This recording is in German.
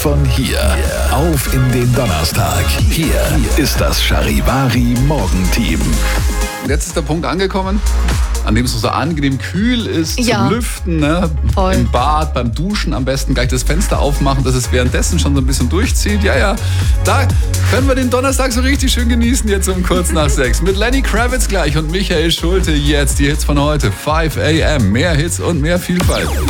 Von hier auf in den Donnerstag. Hier ist das Charivari Morgenteam. Jetzt ist der Punkt angekommen, an dem es so angenehm kühl ist Ja. zum Lüften. Ne? Voll. Im Bad, beim Duschen am besten gleich das Fenster aufmachen, dass es währenddessen schon so ein bisschen durchzieht. Ja, da können wir den Donnerstag so richtig schön genießen jetzt um kurz nach 6. Mit Lenny Kravitz gleich und Michael Schulte jetzt die Hits von heute. 5 a.m. Mehr Hits und mehr Vielfalt.